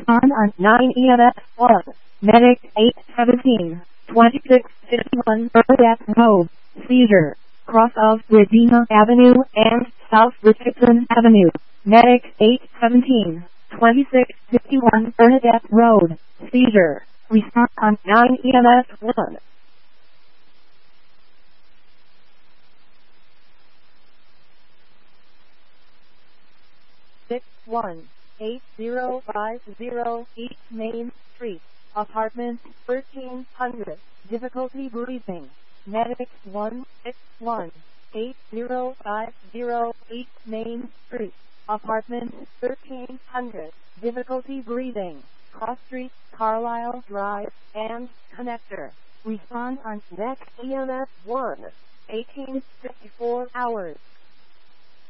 on 9 EMS 1. Medic 817. 2651 Burdett Road. Seizure. Cross of Regina Avenue and South Richardson Avenue. Medic 817. 2651 Bernadette Road. Seizure. Response on 9 EMS 1. 618050 East Main Street, apartment 1300, difficulty breathing. Medic 1618050 East Main Street, apartment 1300, difficulty breathing. Cross Street, Carlisle Drive, and connector. Respond on next EMS 1. 1854 hours.